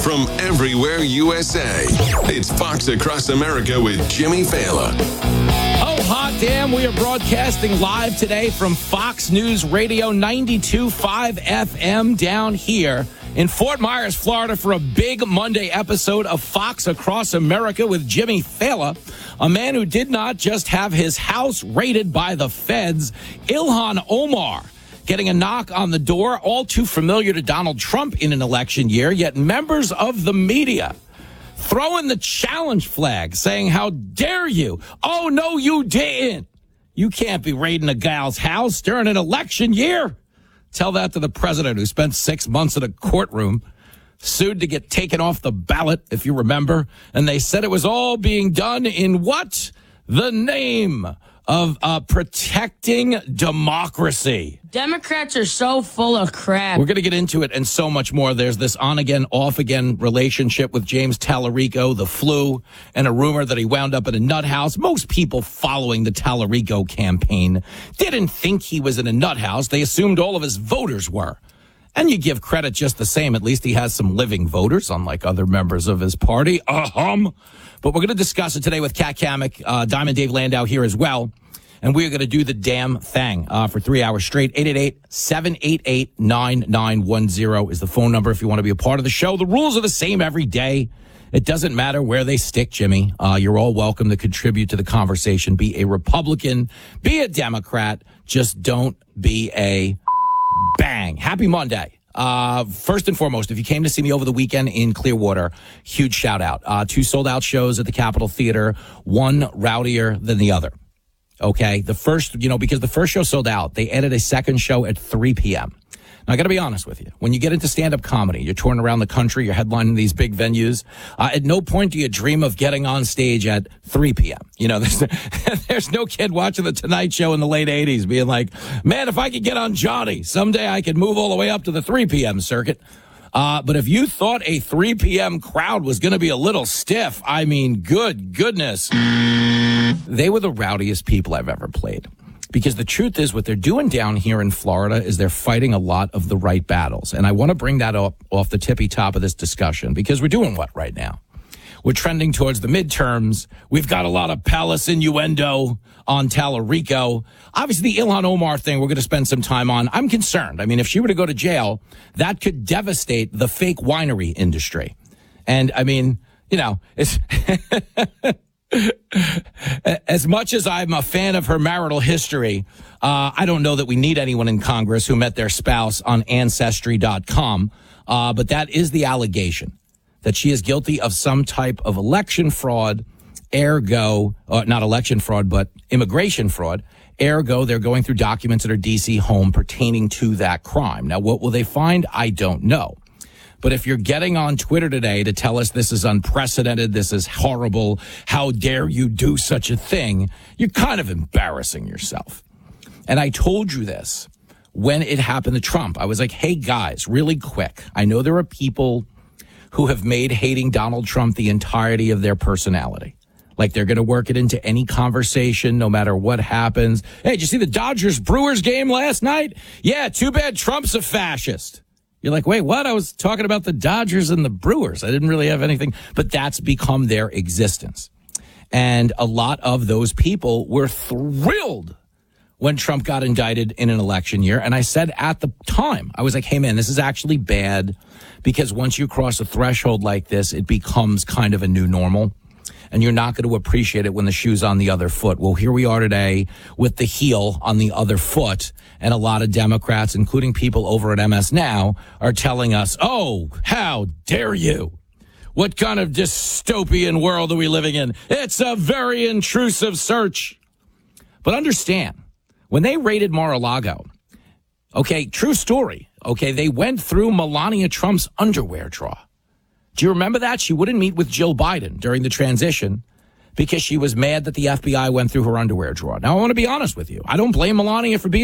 from everywhere USA. It's Fox Across America with Jimmy Fallon. Oh, hot damn. We are broadcasting live today from Fox News Radio 92.5 FM down here in Fort Myers, Florida, for a big Monday episode of Fox Across America with Jimmy Fallon, a man who did not just have his house raided by the feds, Ilhan Omar, getting a knock on the door, all too familiar to Donald Trump in an election year, yet members of the media throwing the challenge flag, saying, how dare you? Oh, no, you didn't. You can't be raiding a gal's house during an election year. Tell that to the president, who spent 6 months in a courtroom, sued to get taken off the ballot, if you remember. And they said it was all being done in what? The name of protecting democracy. Democrats are so full of crap. We're going to get into it and so much more. There's this on-again, off-again relationship with James Tallarico, the flu, and a rumor that he wound up in a nut house. Most people following the Tallarico campaign didn't think he was in a nut house. They assumed all of his voters were. And you give credit just the same. At least he has some living voters, unlike other members of his party. But we're going to discuss it today with Kat Kamek, Diamond Dave Landau here as well. And we're going to do the damn thing for 3 hours straight. 888-788-9910 is the phone number if you want to be a part of the show. The rules are the same every day. It doesn't matter where they stick, Jimmy. You're all welcome to contribute to the conversation. Be a Republican, be a Democrat. Just don't be a bang. Happy Monday. First and foremost, if you came to see me over the weekend in Clearwater, huge shout out. 2 sold out shows at the Capitol Theater, one rowdier than the other. Okay. The first, because the first show sold out, they added a second show at 3 p.m. Now, I got to be honest with you. When you get into stand-up comedy, you're touring around the country, you're headlining these big venues. At no point do you dream of getting on stage at 3 p.m. There's no kid watching The Tonight Show in the late 80s being like, man, if I could get on Johnny, someday I could move all the way up to the 3 p.m. circuit. But if you thought a 3 p.m. crowd was going to be a little stiff, I mean, good goodness. They were the rowdiest people I've ever played. Because the truth is, what they're doing down here in Florida is they're fighting a lot of the right battles. And I want to bring that up off the tippy top of this discussion, because we're doing what right now? We're trending towards the midterms. We've got a lot of palace innuendo on Tallarico. Obviously, the Ilhan Omar thing we're going to spend some time on. I'm concerned. I mean, if she were to go to jail, that could devastate the fake winery industry. And I mean, it's as much as I'm a fan of her marital history, I don't know that we need anyone in Congress who met their spouse on Ancestry.com. But that is the allegation, that she is guilty of some type of election fraud, ergo, not election fraud, but immigration fraud. Ergo, they're going through documents at her D.C. home pertaining to that crime. Now, what will they find? I don't know. But if you're getting on Twitter today to tell us this is unprecedented, this is horrible, how dare you do such a thing, you're kind of embarrassing yourself. And I told you this when it happened to Trump. I was like, hey, guys, really quick. I know there are people who have made hating Donald Trump the entirety of their personality. Like they're going to work it into any conversation, no matter what happens. Hey, did you see the Dodgers-Brewers game last night? Yeah, too bad Trump's a fascist. You're like, wait, what? I was talking about the Dodgers and the Brewers. I didn't really have anything. But that's become their existence. And a lot of those people were thrilled when Trump got indicted in an election year. And I said at the time, I was like, hey, man, this is actually bad, because once you cross a threshold like this, it becomes kind of a new normal. And you're not going to appreciate it when the shoe's on the other foot. Well, here we are today with the heel on the other foot. And a lot of Democrats, including people over at MS Now, are telling us, oh, how dare you? What kind of dystopian world are we living in? It's a very intrusive search. But understand, when they raided Mar-a-Lago, okay, true story, okay, they went through Melania Trump's underwear drawer. Do you remember that? She wouldn't meet with Jill Biden during the transition because she was mad that the FBI went through her underwear drawer. Now, I want to be honest with you. I don't blame Melania for being